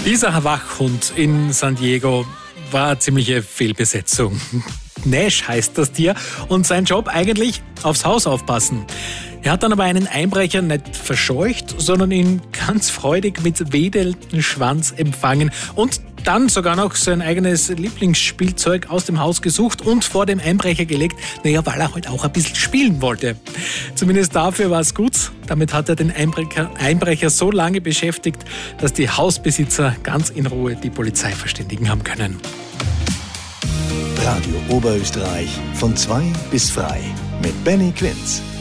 Dieser Wachhund in San Diego war eine ziemliche Fehlbesetzung. Nash heißt das Tier und sein Job eigentlich aufs Haus aufpassen. Er hat dann aber einen Einbrecher nicht verscheucht, sondern ihn ganz freudig mit wedelndem Schwanz empfangen und dann sogar noch sein eigenes Lieblingsspielzeug aus dem Haus gesucht und vor dem Einbrecher gelegt, weil er halt auch ein bisschen spielen wollte. Zumindest dafür war es gut. Damit hat er den Einbrecher so lange beschäftigt, dass die Hausbesitzer ganz in Ruhe die Polizei verständigen haben können. Radio Oberösterreich von 2 bis frei mit Benny Quinz.